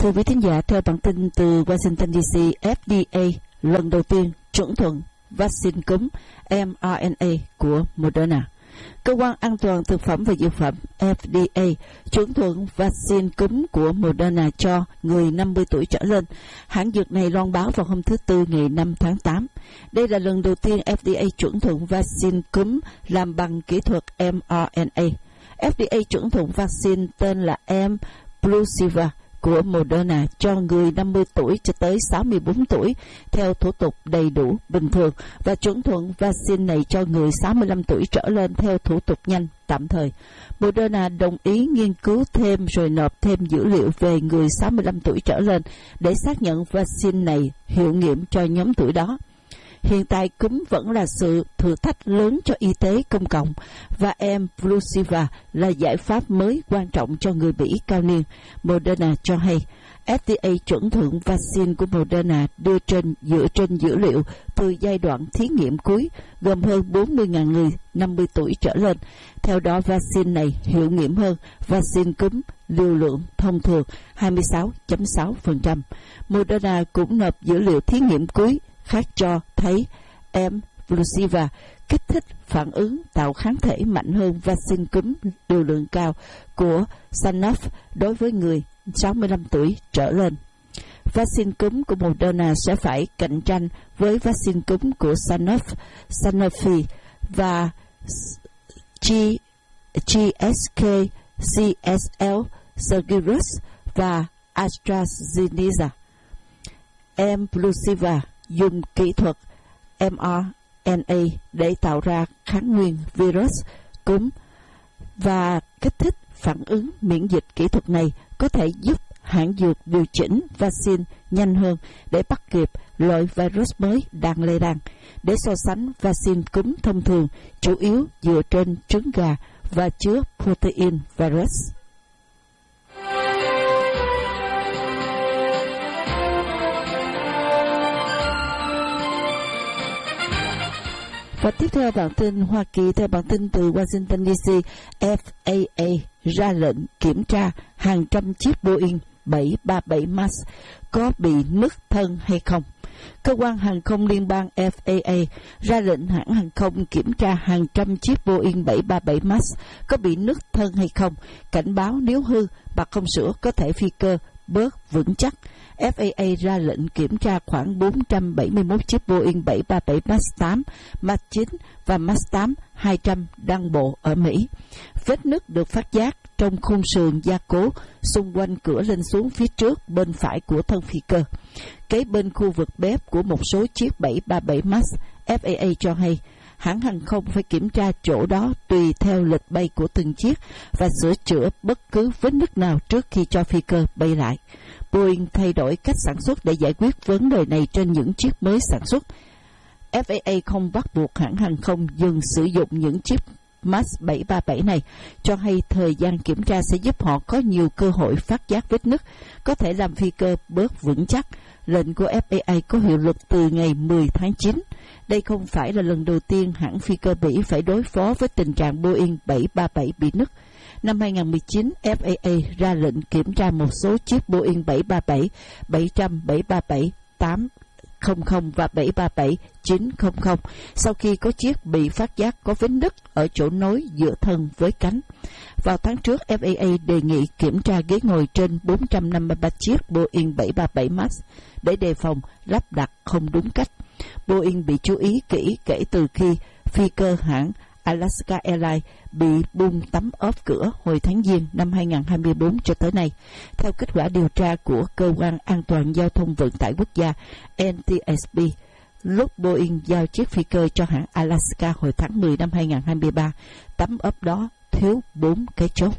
Thưa quý thính giả, theo bản tin từ Washington DC, FDA lần đầu tiên chuẩn thuận vaccine cúm mRNA của Moderna. Cơ quan An toàn Thực phẩm và Dược phẩm FDA chuẩn thuận vaccine cúm của Moderna cho người 50 tuổi trở lên. Hãng dược này loan báo vào hôm thứ Tư ngày 5 tháng 8. Đây là lần đầu tiên FDA chuẩn thuận vaccine cúm làm bằng kỹ thuật mRNA. FDA chuẩn thuận vaccine tên là Mpluvsiva của Moderna cho người 50 tuổi cho tới 64 tuổi theo thủ tục đầy đủ bình thường và chuẩn thuận vaccine này cho người 65 tuổi trở lên theo thủ tục nhanh tạm thời. Moderna đồng ý nghiên cứu thêm rồi nộp thêm dữ liệu về người 65 tuổi trở lên để xác nhận vaccine này hiệu nghiệm cho nhóm tuổi đó. Hiện tại cúm vẫn là sự thử thách lớn cho y tế công cộng và Mpluvsiva là giải pháp mới quan trọng cho người Mỹ cao niên. Moderna cho hay FDA chuẩn thuận vaccine của Moderna dựa trên dữ liệu từ giai đoạn thí nghiệm cuối gồm hơn 40.000 người 50 tuổi trở lên. Theo đó, vaccine này hiệu nghiệm hơn vaccine cúm liều lượng thông thường 26.6%. Moderna cũng nộp dữ liệu thí nghiệm cuối khác cho thấy Mpluvsiva kích thích phản ứng tạo kháng thể mạnh hơn vaccine cúm liều lượng cao của Sanofi đối với người 65 tuổi trở lên. Vaccine cúm của Moderna sẽ phải cạnh tranh với vaccine cúm của Sanofi và GSK, CSL, Seqirus và AstraZeneca. Mpluvsiva dùng kỹ thuật mRNA để tạo ra kháng nguyên virus cúm và kích thích phản ứng miễn dịch. Kỹ thuật này có thể giúp hãng dược điều chỉnh vaccine nhanh hơn để bắt kịp loại virus mới đang lây lan. Để so sánh, vaccine cúm thông thường chủ yếu dựa trên trứng gà và chứa protein virus. Và tiếp theo bản tin Hoa Kỳ, theo bản tin từ Washington DC, FAA ra lệnh kiểm tra hàng trăm chiếc Boeing 737 MAX có bị nứt thân hay không. Cơ quan hàng không liên bang FAA ra lệnh hãng hàng không kiểm tra hàng trăm chiếc Boeing 737 MAX có bị nứt thân hay không, cảnh báo nếu hư mà không sửa có thể phi cơ bớt vững chắc. FAA ra lệnh kiểm tra khoảng 471 chiếc Boeing 737 MAX 8, MAX 9 và MAX 8-200 đang bộ ở Mỹ. Vết nứt được phát giác trong khung sườn gia cố xung quanh cửa lên xuống phía trước bên phải của thân phi cơ. Kế bên khu vực bếp của một số chiếc 737 MAX, FAA cho hay hãng hàng không phải kiểm tra chỗ đó tùy theo lịch bay của từng chiếc và sửa chữa bất cứ vết nứt nào trước khi cho phi cơ bay lại. Boeing thay đổi cách sản xuất để giải quyết vấn đề này trên những chiếc mới sản xuất. FAA không bắt buộc hãng hàng không dừng sử dụng những chiếc MAX 737 này, cho hay thời gian kiểm tra sẽ giúp họ có nhiều cơ hội phát giác vết nứt, có thể làm phi cơ bớt vững chắc. Lệnh của FAA có hiệu lực từ ngày 10 tháng 9. Đây không phải là lần đầu tiên hãng phi cơ Mỹ phải đối phó với tình trạng Boeing 737 bị nứt. Năm 2019, FAA ra lệnh kiểm tra một số chiếc Boeing 737, 700, 737, 800 và 737-900 sau khi có chiếc bị phát giác có vết nứt ở chỗ nối giữa thân với cánh. Vào tháng trước, FAA đề nghị kiểm tra ghế ngồi trên 453 chiếc Boeing 737 MAX để đề phòng lắp đặt không đúng cách. Boeing bị chú ý kỹ kể từ khi phi cơ hãng Alaska Airlines bị bung tấm ốp cửa hồi tháng Giêng năm 2024 cho tới nay. Theo kết quả điều tra của Cơ quan An toàn Giao thông Vận tải Quốc gia NTSB, lúc Boeing giao chiếc phi cơ cho hãng Alaska hồi tháng 10 năm 2023, tấm ốp đó thiếu 4 cái chốt.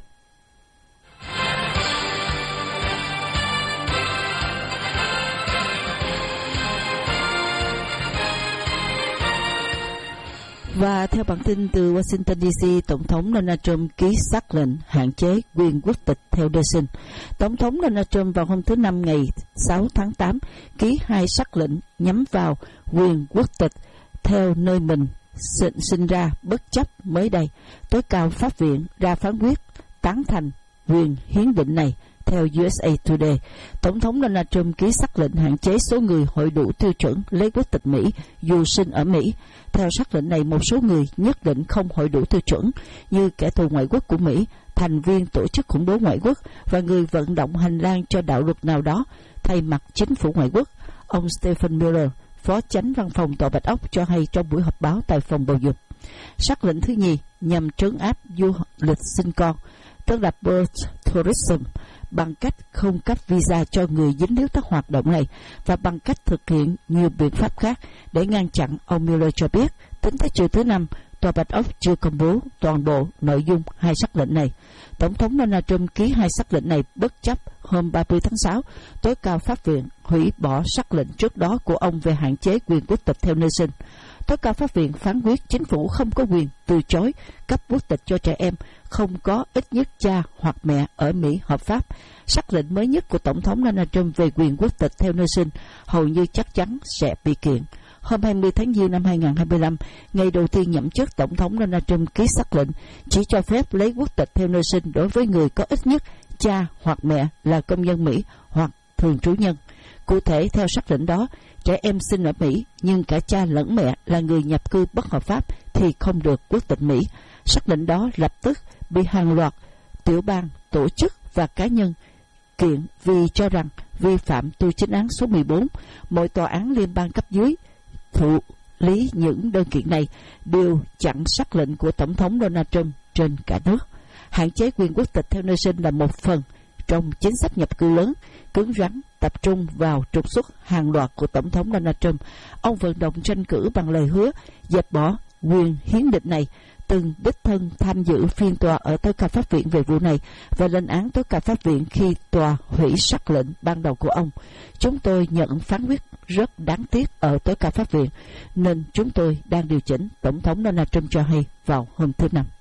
Và theo bản tin từ Washington DC, Tổng thống Donald Trump ký sắc lệnh hạn chế quyền quốc tịch theo đơn xin. Tổng thống Donald Trump vào hôm thứ Năm ngày 6 tháng 8 ký 2 sắc lệnh nhắm vào quyền quốc tịch theo nơi mình sinh ra bất chấp mới đây. Tối cao pháp viện ra phán quyết tán thành quyền hiến định này Theo USA Today, Tổng thống Donald Trump ký sắc lệnh hạn chế số người hội đủ tiêu chuẩn lấy quốc tịch Mỹ dù sinh ở Mỹ. Theo sắc lệnh này, một số người nhất định không hội đủ tiêu chuẩn như kẻ thù ngoại quốc của Mỹ, thành viên tổ chức khủng bố ngoại quốc và người vận động hành lang cho đạo luật nào đó thay mặt chính phủ ngoại quốc. Ông Stephen Miller, Phó Chánh Văn phòng Tòa Bạch Ốc cho hay trong buổi họp báo tại phòng bầu dục. Sắc lệnh thứ nhì nhằm trấn áp du lịch sinh con, tức là birth tourism, bằng cách không cấp visa cho người dính líu các hoạt động này và bằng cách thực hiện nhiều biện pháp khác để ngăn chặn. Ông Miller cho biết, tính tới chiều thứ Năm, Tòa Bạch Ốc chưa công bố toàn bộ nội dung hai sắc lệnh này. Tổng thống Donald Trump ký hai sắc lệnh này bất chấp hôm 30 tháng 6, tối cao pháp viện hủy bỏ sắc lệnh trước đó của ông về hạn chế quyền quốc tịch theo nơi sinh. Tối cao pháp viện phán quyết chính phủ không có quyền từ chối cấp quốc tịch cho trẻ em không có ít nhất cha hoặc mẹ ở Mỹ hợp pháp. Sắc lệnh mới nhất của Tổng thống Donald Trump về quyền quốc tịch theo nơi sinh hầu như chắc chắn sẽ bị kiện. Hôm 20 tháng Giêng năm 2025, ngày đầu tiên nhậm chức, Tổng thống Donald Trump ký sắc lệnh chỉ cho phép lấy quốc tịch theo nơi sinh đối với người có ít nhất cha hoặc mẹ là công dân Mỹ hoặc thường trú nhân. Cụ thể, theo sắc lệnh đó, trẻ em sinh ở Mỹ nhưng cả cha lẫn mẹ là người nhập cư bất hợp pháp thì không được quốc tịch Mỹ. Sắc lệnh đó lập tức bị hàng loạt tiểu bang, tổ chức và cá nhân kiện vì cho rằng vi phạm tu chính án số 14. Mỗi tòa án liên bang cấp dưới thụ lý những đơn kiện này đều chặn sắc lệnh của Tổng thống Donald Trump trên cả nước. Hạn chế quyền quốc tịch theo nơi sinh là một phần trong chính sách nhập cư lớn, cứng rắn, tập trung vào trục xuất hàng loạt của Tổng thống Donald Trump. Ông vận động tranh cử bằng lời hứa dẹp bỏ quyền hiến định này, từng đích thân tham dự phiên tòa ở tối cao pháp viện về vụ này và lên án tối cao pháp viện khi tòa hủy sắc lệnh ban đầu của ông. Chúng tôi nhận phán quyết rất đáng tiếc ở tối cao pháp viện nên chúng tôi đang điều chỉnh, Tổng thống Donald Trump cho hay vào hôm thứ Năm.